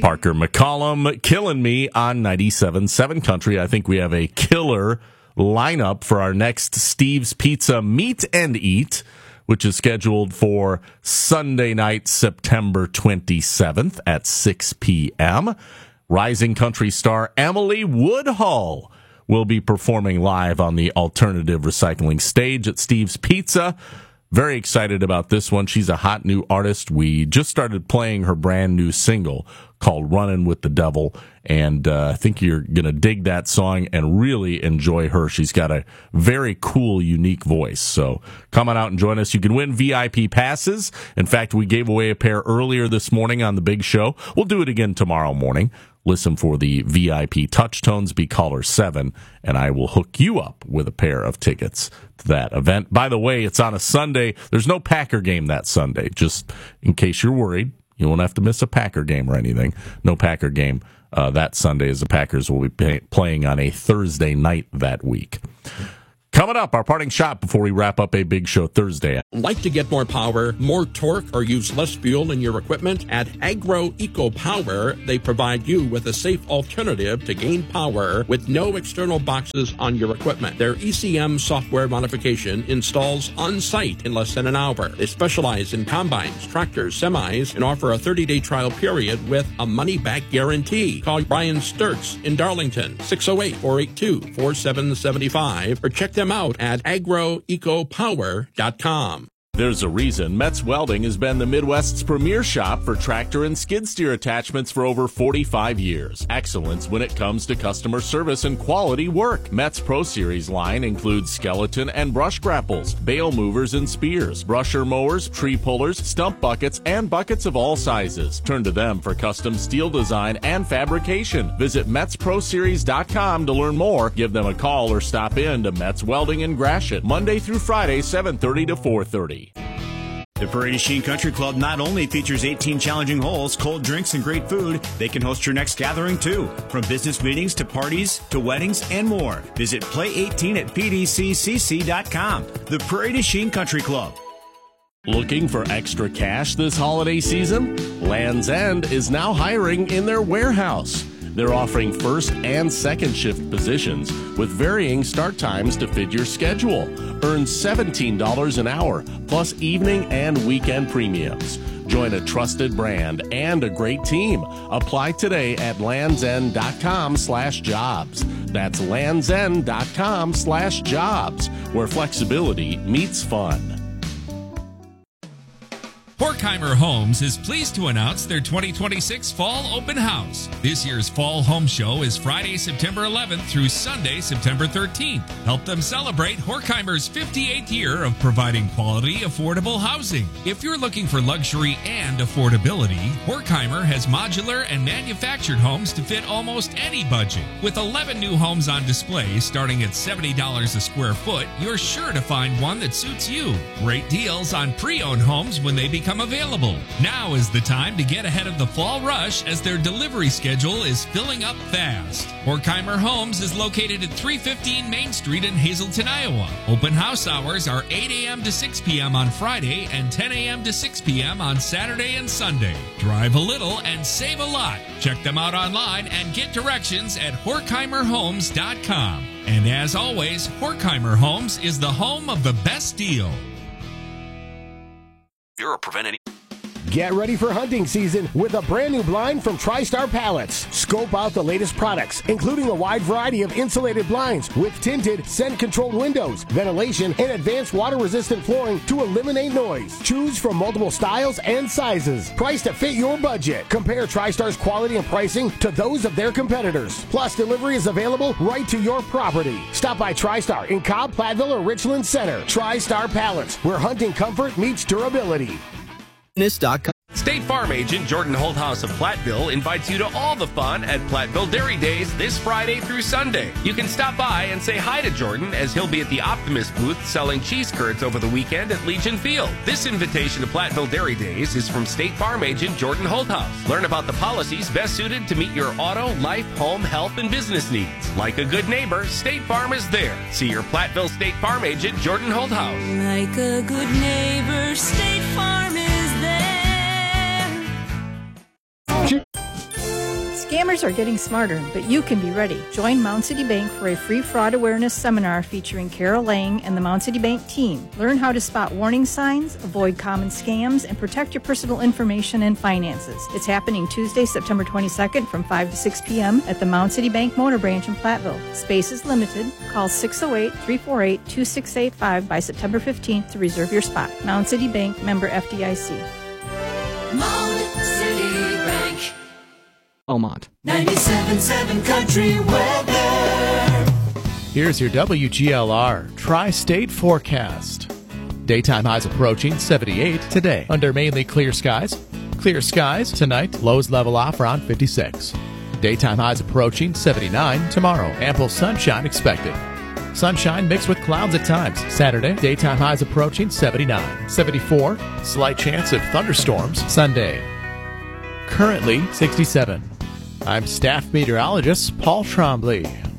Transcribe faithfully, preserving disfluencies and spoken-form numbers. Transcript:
Parker McCollum killing me on ninety-seven point seven Country. I think we have a killer lineup for our next Steve's Pizza Meet and Eat, which is scheduled for Sunday night, September twenty-seventh at six p.m. Rising country star Emily Woodhull will be performing live on the alternative recycling stage at Steve's Pizza. Very excited about this one. She's a hot new artist. We just started playing her brand new single called Runnin' with the Devil, and uh, I think you're going to dig that song and really enjoy her. She's got a very cool, unique voice. So come on out and join us. You can win V I P passes. In fact, we gave away a pair earlier this morning on the big show. We'll do it again tomorrow morning. Listen for the V I P touch tones, be caller seven, and I will hook you up with a pair of tickets to that event. By the way, it's on a Sunday. There's no Packer game that Sunday, just in case you're worried. You won't have to miss a Packer game or anything. No Packer game uh, that Sunday, as the Packers will be pay- playing on a Thursday night that week. Coming up, our parting shot before we wrap up a big show Thursday. Like to get more power, more torque, or use less fuel in your equipment? At Agro Eco Power, they provide you with a safe alternative to gain power with no external boxes on your equipment. Their E C M software modification installs on-site in less than an hour. They specialize in combines, tractors, semis, and offer a thirty-day trial period with a money-back guarantee. Call Brian Sturts in Darlington, six oh eight, four eight two, four seven seven five, or check them out at agro eco power dot com. There's a reason Metz Welding has been the Midwest's premier shop for tractor and skid steer attachments for over forty-five years. Excellence when it comes to customer service and quality work. Metz Pro Series line includes skeleton and brush grapples, bale movers and spears, brusher mowers, tree pullers, stump buckets, and buckets of all sizes. Turn to them for custom steel design and fabrication. Visit Metz Pro Series dot com to learn more. Give them a call or stop in to Metz Welding in Gratiot, Monday through Friday, seven thirty to four thirty. The Prairie du Chien Country Club not only features eighteen challenging holes, cold drinks, and great food, they can host your next gathering too. From business meetings to parties to weddings and more. Visit play eighteen at p d c c c dot com. The Prairie du Chien Country Club. Looking for extra cash this holiday season? Land's End is now hiring in their warehouse. They're offering first and second shift positions with varying start times to fit your schedule. Earn seventeen dollars an hour, plus evening and weekend premiums. Join a trusted brand and a great team. Apply today at landsend.com slash jobs. That's landsend.com slash jobs, where flexibility meets fun. Horkheimer Homes is pleased to announce their twenty twenty-six Fall Open House. This year's Fall Home Show is Friday, September eleventh through Sunday, September thirteenth. Help them celebrate Horkheimer's fifty-eighth year of providing quality, affordable housing. If you're looking for luxury and affordability, Horkheimer has modular and manufactured homes to fit almost any budget. With eleven new homes on display starting at seventy dollars a square foot, you're sure to find one that suits you. Great deals on pre-owned homes when they become available. Now is the time to get ahead of the fall rush as their delivery schedule is filling up fast. Horkheimer Homes is located at three fifteen Main Street in Hazleton, Iowa. Open house hours are eight a.m. to six p.m. on Friday and ten a.m. to six p.m. on Saturday and Sunday. Drive a little and save a lot. Check them out online and get directions at horkheimer homes dot com. And as always, Horkheimer Homes is the home of the best deal. You're a prevent any. Get ready for hunting season with a brand new blind from TriStar Pallets. Scope out the latest products, including a wide variety of insulated blinds with tinted, scent-controlled windows, ventilation, and advanced water-resistant flooring to eliminate noise. Choose from multiple styles and sizes, priced to fit your budget. Compare TriStar's quality and pricing to those of their competitors. Plus, delivery is available right to your property. Stop by TriStar in Cobb, Platteville, or Richland Center. TriStar Pallets, where hunting comfort meets durability. State Farm agent Jordan Holthouse of Platteville invites you to all the fun at Platteville Dairy Days this Friday through Sunday. You can stop by and say hi to Jordan as he'll be at the Optimist booth selling cheese curds over the weekend at Legion Field. This invitation to Platteville Dairy Days is from State Farm agent Jordan Holthouse. Learn about the policies best suited to meet your auto, life, home, health, and business needs. Like a good neighbor, State Farm is there. See your Platteville State Farm agent Jordan Holthouse. Like a good neighbor, State Farm is there. Scammers are getting smarter, but you can be ready. Join Mound City Bank for a free fraud awareness seminar featuring Carol Lang and the Mound City Bank team. Learn how to spot warning signs, avoid common scams, and protect your personal information and finances. It's happening Tuesday, September twenty-second from five to six p.m. at the Mound City Bank Motor Branch in Platteville. Space is limited. Call six oh eight, three four eight, two six eight five by September fifteenth to reserve your spot. Mound City Bank, member F D I C. Mound City Bank. Beaumont. ninety-seven point seven Country Weather. Here's your W G L R Tri-State forecast. Daytime highs approaching seventy-eight today under mainly clear skies. Clear skies tonight, lows level off around fifty-six. Daytime highs approaching seventy-nine tomorrow. Ample sunshine expected. Sunshine mixed with clouds at times. Saturday, daytime highs approaching seventy-nine. seventy-four, slight chance of thunderstorms Sunday. Currently sixty-seven. I'm staff meteorologist Paul Trombley.